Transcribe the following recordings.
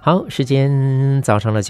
好，时间早上的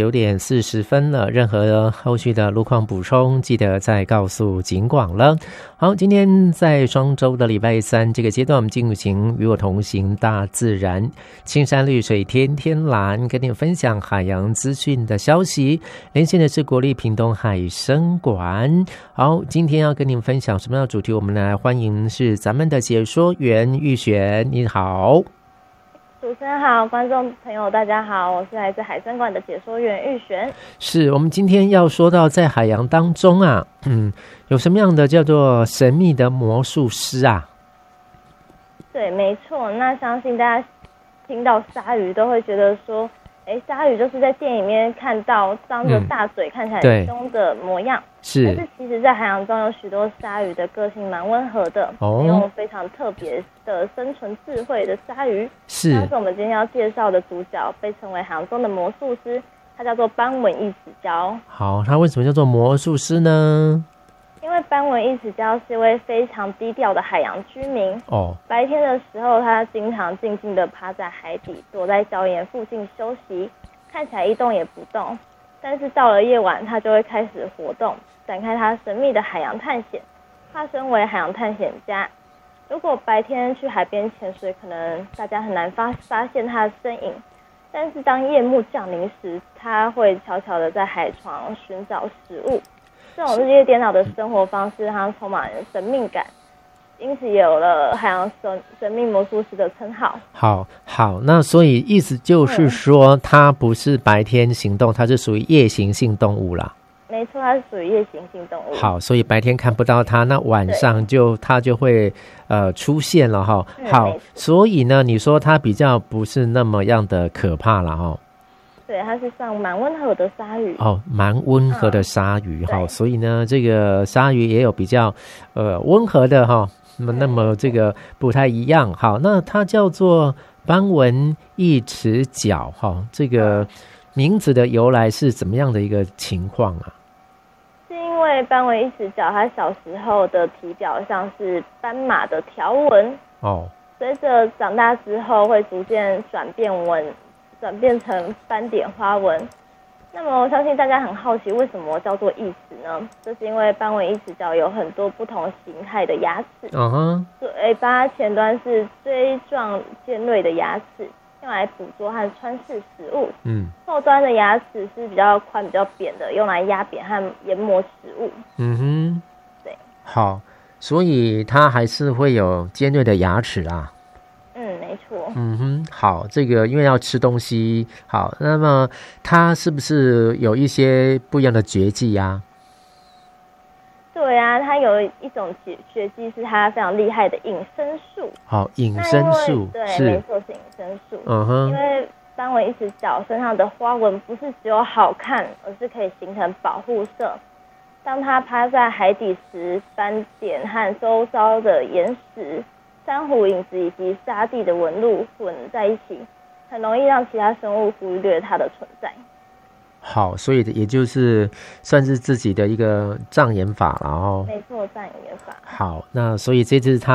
9:40了，任何后续的路况补充，记得再告诉警广了。好，今天在双周的礼拜三这个阶段，我们进行与我同行大自然，青山绿水天天蓝，跟你分享海洋资讯的消息。连线的是国立屏东海生馆。好，今天要跟你们分享什么样的主题？我们来欢迎是咱们的解说员玉璇，你好。 主持人好，观众朋友大家好，我是来自海生馆的解说员玉璇。 是我们今天要说到在海洋当中啊，有什么样的叫做神秘的魔术师啊？ 对，没错。那相信大家听到鲨鱼都会觉得说，鲨鱼就是在电影里面看到张着大嘴、看起来很凶的模样。是，但是其实在海洋中有许多鲨鱼的个性蛮温和的，有非常特别的生存智慧的鲨鱼。是，那是我们今天要介绍的主角，被称为海洋中的魔术师，他叫做斑纹异齿蛟。 好，他为什么叫做魔术师呢？ 因为斑纹异齿蛟是一位非常低调的海洋居民。白天的时候，他经常静静地趴在海底，躲在礁岩附近休息，看起来一动也不动。但是到了夜晚，他就会开始活动，展开他神秘的海洋探险，化身为海洋探险家。如果白天去海边潜水，可能大家很难发现他的身影，但是当夜幕降临时，他会悄悄地在海床寻找食物。这种日夜颠倒的生活方式让他充满神秘感，因此也有了海洋神秘魔术师的称号。好， 那所以意思就是说，他不是白天行动，他是属于夜行性动物啦。 没错，它是属于夜行性动物。 好，所以白天看不到它，那晚上它就会出现了哈。好，所以呢，你说它比较不是那么样的可怕了哈。 对，它是算蛮温和的鲨鱼。 蛮温和的鲨鱼哈。所以呢，这个鲨鱼也有比较温和的哈。那么这个不太一样。好，那它叫做斑纹异齿蛟哈。这个名字的由来是怎么样的一个情况啊？ 是因为斑纹异齿蛟它小时候的体表像是斑马的条纹，随着长大之后会逐渐转变成斑点花纹。那么我相信大家很好奇为什么叫做异齿呢？这是因为斑纹异齿蛟有很多不同形态的牙齿，尾巴前端是锥状尖锐的牙齿，用来捕捉和穿刺食物。后端的牙齿是比较宽、比较扁的，用来压扁和研磨食物。对。 好，所以它还是会有尖锐的牙齿啊。 没错。 好，这个因为要吃东西，好，那么它是不是有一些不一样的绝技呀？ 对啊，它有一种绝技是它非常厉害的隐身术。 隐身术， 对，没错，是隐身术。因为斑纹异齿蛟身上的花纹不是只有好看，而是可以形成保护色。当它趴在海底时，斑点和周遭的岩石、珊瑚影子以及沙地的纹路混在一起，很容易让其他生物忽略它的存在。 好，所以也就是算是自己的一个障眼法了哦。 没错，障眼法。 好，那所以这次它